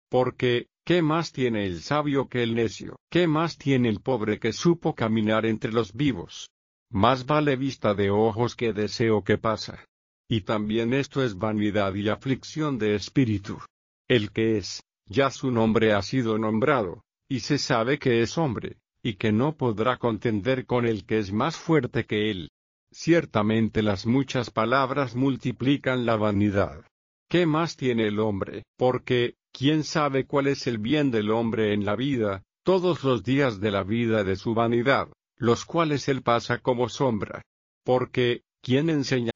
Porque, ¿qué más tiene el sabio que el necio? ¿Qué más tiene el pobre que supo caminar entre los vivos? Más vale vista de ojos que deseo que pasa. Y también esto es vanidad y aflicción de espíritu. El que es, ya su nombre ha sido nombrado, y se sabe que es hombre, y que no podrá contender con el que es más fuerte que él. Ciertamente las muchas palabras multiplican la vanidad. ¿Qué más tiene el hombre? Porque, ¿quién sabe cuál es el bien del hombre en la vida, todos los días de la vida de su vanidad, los cuales él pasa como sombra? Porque, ¿quién enseña